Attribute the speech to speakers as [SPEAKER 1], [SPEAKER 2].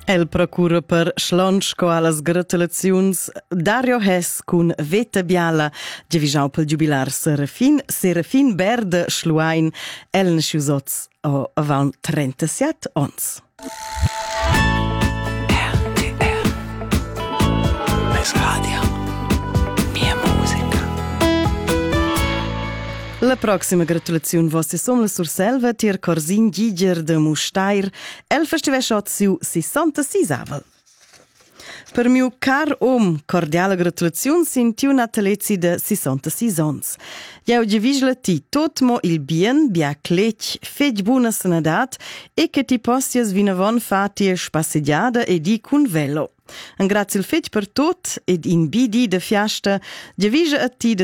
[SPEAKER 1] El procura per schlonsco allas gratulaziuns Dario Hess cun Veta Biala, giavischau pel jubilar Serafin Berde Schluain, el nasciusots avan 37 ans.
[SPEAKER 2] RTR Mes Radio Mia Musica.
[SPEAKER 1] La proxima gratulaziun vossa somla Surselva tier Corsin Giger de Mustair, el festivesciot siu 66 avel. Per miu car cordiala gratulaziun sin tiu natalezi de 66 ans. Jeu giavisla ti tot mo il bien, bia clec, fetg buna sanadat e che ti possias vinavon fati spasseggiada e di cun velo. Un grazie il fetg per tot ed in bidi de fiasta, giavisa a ti